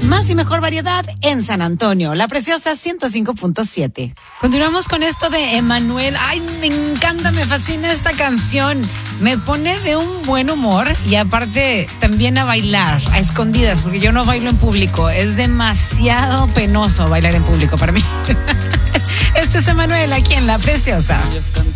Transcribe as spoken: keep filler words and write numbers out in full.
Más y mejor variedad en San Antonio, La Preciosa ciento cinco punto siete. Continuamos con esto de Emanuel. Ay, me encanta, me fascina esta canción. Me pone de un buen humor y aparte también a bailar, a escondidas, porque yo no bailo en público. Es demasiado penoso bailar en público para mí. Este es Emanuel aquí en La Preciosa.